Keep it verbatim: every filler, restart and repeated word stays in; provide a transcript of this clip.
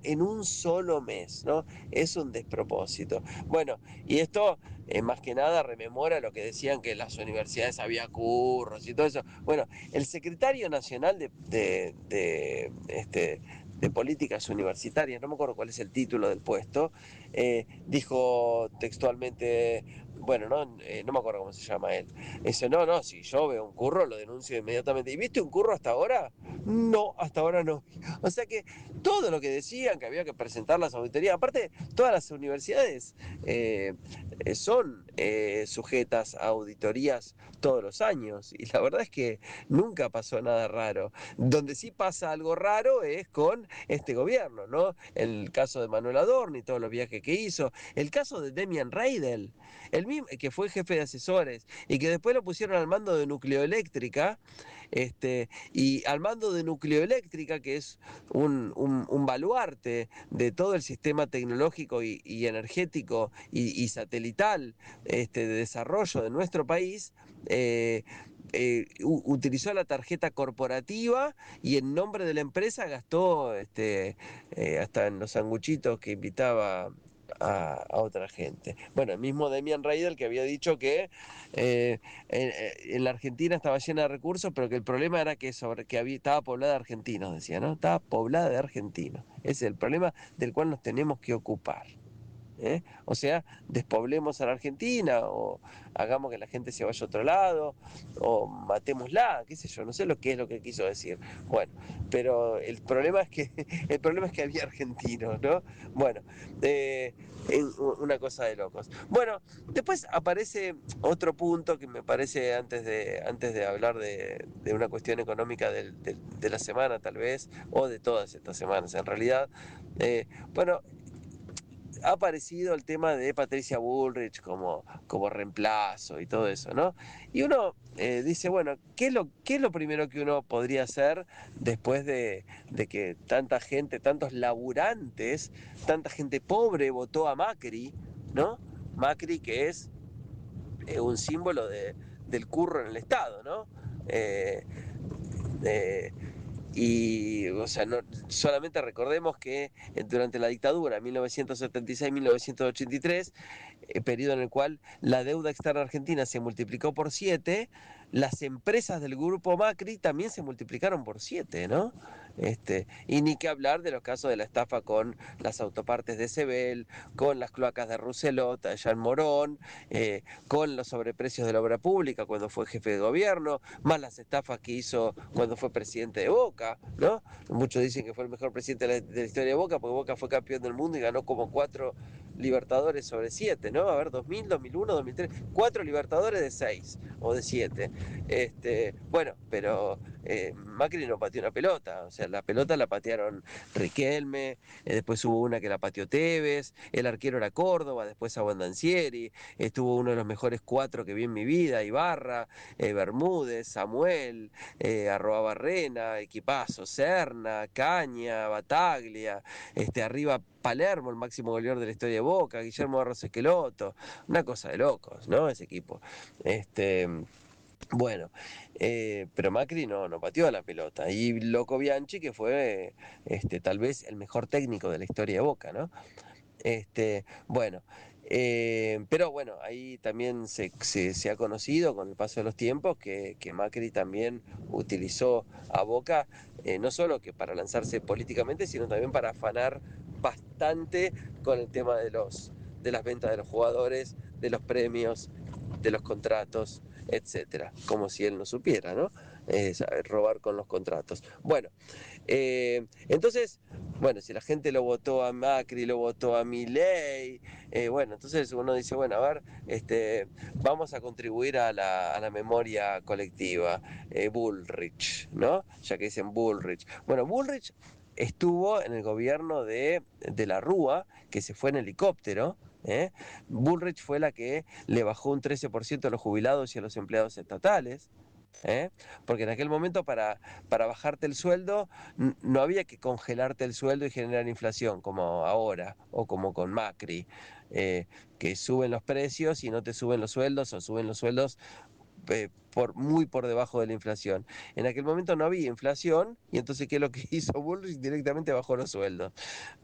en un solo mes, ¿no? Es un despropósito. Bueno, y esto eh, más que nada rememora lo que decían que en las universidades había curros y todo eso. Bueno, el secretario nacional de, de, de, este, de políticas universitarias, no me acuerdo cuál es el título del puesto, eh, dijo textualmente, bueno, no, eh, no me acuerdo cómo se llama él. Dice, no, no, si yo veo un curro lo denuncio inmediatamente. ¿Y viste un curro hasta ahora? No, hasta ahora no. O sea que todo lo que decían que había que presentar las auditorías, aparte todas las universidades eh, son eh, sujetas a auditorías todos los años y la verdad es que nunca pasó nada raro. Donde sí pasa algo raro es con este gobierno, ¿no? El caso de Manuel Adorni, todos los viajes que hizo, el caso de Demian Reidel, el mismo que fue jefe de asesores y que después lo pusieron al mando de Nucleoeléctrica, este, y al mando de Nucleoeléctrica, que es un, un, un baluarte de todo el sistema tecnológico y, y energético y, y satelital este, de desarrollo de nuestro país, eh, eh, utilizó la tarjeta corporativa y en nombre de la empresa gastó este, eh, hasta en los sanguchitos que invitaba a, a, otra gente. Bueno, el mismo Demian Reidel que había dicho que eh, en, en, la Argentina estaba llena de recursos, pero que el problema era que, sobre, que había, estaba poblada de argentinos, decía, ¿no? Estaba poblada de argentinos. Ese es el problema del cual nos tenemos que ocupar. ¿Eh? O sea, despoblemos a la Argentina o hagamos que la gente se vaya a otro lado o matémosla, qué sé yo, no sé lo que es lo que quiso decir. Bueno, pero el problema es que el problema es que había argentinos, ¿no? Bueno, eh, una cosa de locos. Bueno, después aparece otro punto que me parece antes de antes de hablar de, de una cuestión económica de, de, de la semana tal vez o de todas estas semanas en realidad. Eh, bueno, ha aparecido el tema de Patricia Bullrich como, como reemplazo y todo eso, ¿no? Y uno eh, dice, bueno, ¿qué es, lo, ¿qué es lo primero que uno podría hacer después de, de que tanta gente, tantos laburantes, tanta gente pobre votó a Macri, ¿no? Macri que es eh, un símbolo de, del curro en el Estado, ¿no? Eh, eh, y, o sea, no, solamente recordemos que durante la dictadura, mil novecientos setenta y seis a mil novecientos ochenta y tres, eh, periodo en el cual la deuda externa argentina se multiplicó por siete, las empresas del grupo Macri también se multiplicaron por siete, ¿no? Este, y ni que hablar de los casos de la estafa con las autopartes de Sebel, con las cloacas de Rousselot allá en Morón, eh, con los sobreprecios de la obra pública cuando fue jefe de gobierno, más las estafas que hizo cuando fue presidente de Boca, ¿no? Muchos dicen que fue el mejor presidente de la, de la historia de Boca, porque Boca fue campeón del mundo y ganó como cuatro Libertadores sobre siete, ¿no? A ver, dos mil, dos mil uno, dos mil tres, cuatro Libertadores de seis o de siete. Este, bueno, pero eh, Macri no pateó una pelota, o sea, la pelota la patearon Riquelme, eh, después hubo una que la pateó Tevez, el arquero era Córdoba, después Abondancieri, estuvo uno de los mejores cuatro que vi en mi vida, Ibarra, eh, Bermúdez, Samuel, eh, Arroa Barrena, Equipazo, Serna, Caña, Bataglia, este, arriba Palermo, el máximo goleador de la historia de Boca, Guillermo Barros Esqueloto, una cosa de locos, ¿no? Ese equipo. Este, bueno, eh, pero Macri no, no pateó la pelota. Y Loco Bianchi, que fue este, tal vez el mejor técnico de la historia de Boca, ¿no? Este, bueno, eh, pero bueno, ahí también se, se, se, ha conocido con el paso de los tiempos que, que Macri también utilizó a Boca, eh, no solo que para lanzarse políticamente, sino también para afanar bastante con el tema de, los, de las ventas de los jugadores, de los premios, de los contratos, etcétera. Como si él no supiera, ¿no? Eh, robar con los contratos. Bueno, eh, entonces, bueno, si la gente lo votó a Macri, lo votó a Milei, eh, bueno, entonces uno dice, bueno, a ver, este, vamos a contribuir a la, a la memoria colectiva. Eh, Bullrich, ¿no? Ya que dicen Bullrich. Bueno, Bullrich estuvo en el gobierno de, de la Rúa, que se fue en helicóptero. ¿Eh? Bullrich fue la que le bajó un trece por ciento a los jubilados y a los empleados estatales. ¿Eh? Porque en aquel momento para, para bajarte el sueldo no había que congelarte el sueldo y generar inflación como ahora o como con Macri, eh, que suben los precios y no te suben los sueldos o suben los sueldos eh, por, muy por debajo de la inflación. En aquel momento no había inflación y entonces ¿qué es lo que hizo Bullrich? Directamente bajó los sueldos.